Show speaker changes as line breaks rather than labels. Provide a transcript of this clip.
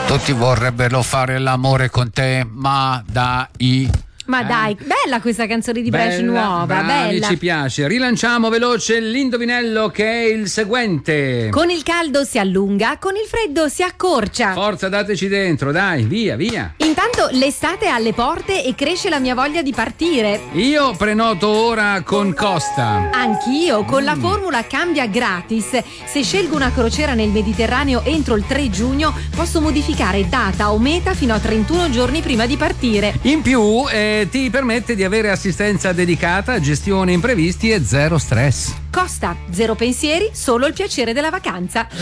Tutti vorrebbero fare l'amore con te, ma
Ma dai, bella questa canzone di Brescia nuova,
bravi,
bella.
ci piace. Rilanciamo veloce l'indovinello che è il seguente.
Con il caldo si allunga, con il freddo si accorcia.
Forza, dateci dentro, dai, via, via.
Intanto l'estate è alle porte e cresce la mia voglia di partire.
Io prenoto ora con Costa.
Anch'io, con la formula cambia gratis. Se scelgo una crociera nel Mediterraneo entro il 3 giugno, posso modificare data o meta fino a 31 giorni prima di partire.
In più, ti permette di avere assistenza dedicata, gestione imprevisti e zero stress.
Costa, zero pensieri, solo il piacere della vacanza.